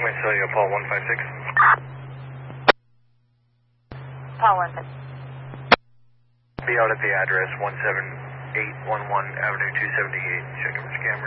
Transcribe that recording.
Longman Celia, Paul 156. Paul 156. Be out at the address 17811 Avenue 278. Check over camera.